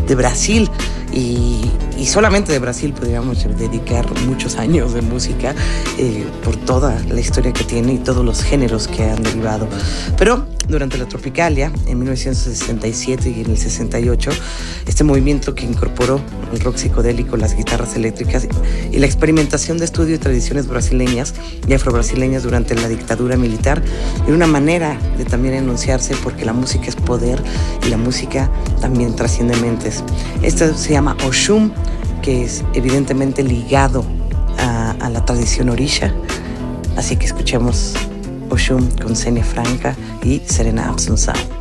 de Brasil y solamente de Brasil podríamos dedicar muchos años de música por toda la historia que tiene y todos los géneros que han derivado. Pero durante la Tropicalia, en 1967 y en el 68, este movimiento que incorporó el rock psicodélico, las guitarras eléctricas y la experimentación de estudio de tradiciones brasileñas y afrobrasileñas durante la dictadura militar era una manera de también enunciarse, porque la música es poder y la música también trasciende mentes. Esto se llama Oxum, que es evidentemente ligado a la tradición orisha. Así que escuchemos Oxum con Xenia Franca y Serena Absunção.